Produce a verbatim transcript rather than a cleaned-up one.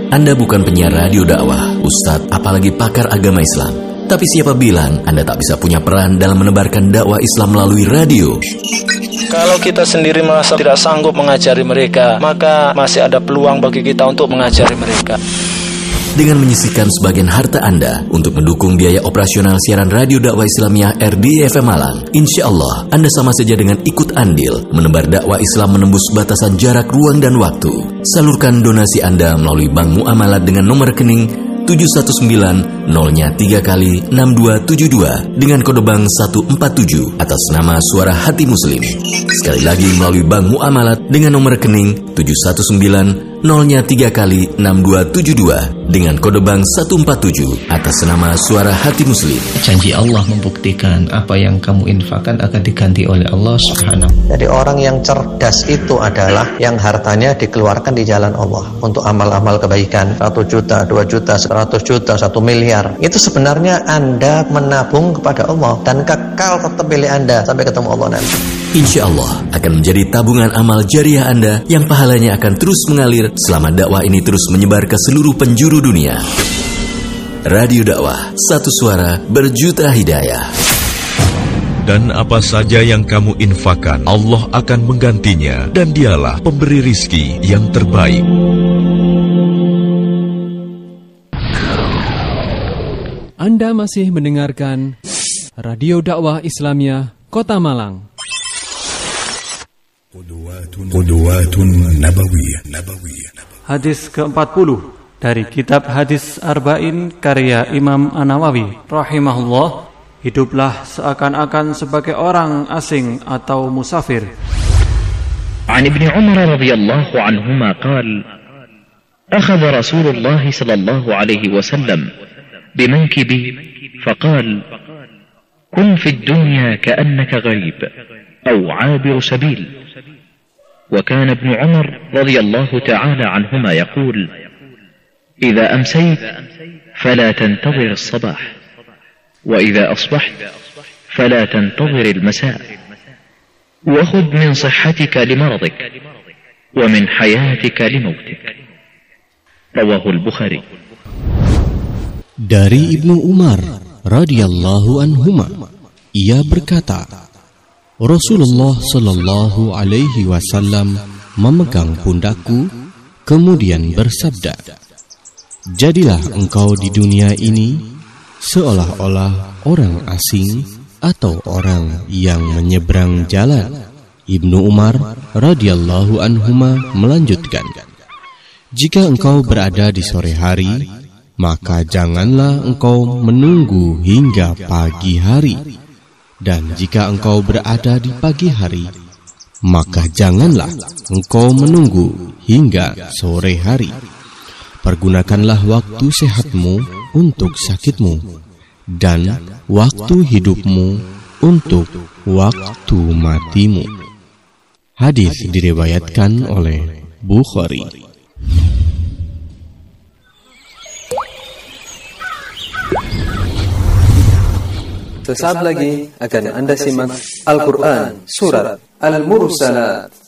Anda bukan penyiar radio dakwah, ustadz, apalagi pakar agama Islam. Tapi siapa bilang Anda tak bisa punya peran dalam menebarkan dakwah Islam melalui radio? Kalau kita sendiri merasa tidak sanggup mengajari mereka, maka masih ada peluang bagi kita untuk mengajari mereka. Dengan menyisihkan sebagian harta Anda untuk mendukung biaya operasional siaran radio dakwah Islamiyah R D I F M Malang, insya Allah Anda sama saja dengan ikut andil menebar dakwah Islam menembus batasan jarak, ruang, dan waktu. Salurkan donasi Anda melalui Bank Muamalat dengan nomor rekening tujuh satu sembilan nol tiga kali enam dua tujuh dua dengan kode bank satu empat tujuh atas nama Suara Hati Muslim. Sekali lagi melalui Bank Muamalat dengan nomor rekening tujuh satu sembilan nol tiga kali enam dua tujuh dua dengan kode bank satu empat tujuh atas nama Suara Hati Muslim. Janji Allah membuktikan apa yang kamu infakkan akan diganti oleh Allah Subhanahu. Jadi orang yang cerdas itu adalah yang hartanya dikeluarkan di jalan Allah untuk amal-amal kebaikan. Satu juta, dua juta, seratus juta, satu miliar. Itu sebenarnya Anda menabung kepada Allah dan kekal tetap milik Anda sampai ketemu Allah nanti. Insya Allah akan menjadi tabungan amal jariah Anda yang pahalanya akan terus mengalir selama dakwah ini terus menyebar ke seluruh penjuru dunia. Radio dakwah, satu suara berjuta hidayah. Dan apa saja yang kamu infakkan, Allah akan menggantinya, dan dialah pemberi rizki yang terbaik. Anda masih mendengarkan Radio Dakwah Islamiyah Kota Malang. Hadis keempat puluh dari kitab Hadis Arba'in karya Imam An-Nawawi rahimahullah. Hiduplah seakan-akan sebagai orang asing atau musafir. An Ibnu Umar radhiyallahu anhuma qala akhadha Rasulullah sallallahu alaihi wasallam bimankibi faqala kun fi ad-dunya ka'annaka gharib aw 'abir sabil. وكان ابن عمر رضي الله تعالى عنهما يقول إذا أمسيت فلا تنتظر الصباح وإذا أصبحت فلا تنتظر المساء وخذ من صحتك لمرضك ومن حياتك لموتك. رواه البخاري. Dari Ibnu Umar radhiyallahu anhuma, ia berkata, Rasulullah Shallallahu Alaihi Wasallam memegang pundakku, kemudian bersabda, jadilah engkau di dunia ini seolah-olah orang asing atau orang yang menyeberang jalan. Ibnu Umar radhiyallahu anhuma melanjutkan, jika engkau berada di sore hari, maka janganlah engkau menunggu hingga pagi hari. Dan jika engkau berada di pagi hari, maka janganlah engkau menunggu hingga sore hari. Pergunakanlah waktu sehatmu untuk sakitmu, dan waktu hidupmu untuk waktu matimu. Hadis diriwayatkan oleh Bukhari. Sesaat lagi akan Anda simak Al-Quran Surat Al-Mursalat.